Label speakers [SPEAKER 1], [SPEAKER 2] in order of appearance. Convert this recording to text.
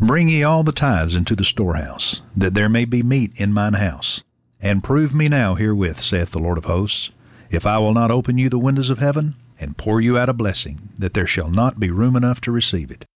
[SPEAKER 1] Bring ye all the tithes into the storehouse, that there may be meat in mine house. And prove me now herewith, saith the Lord of hosts, if I will not open you the windows of heaven, and pour you out a blessing, that there shall not be room enough to receive it.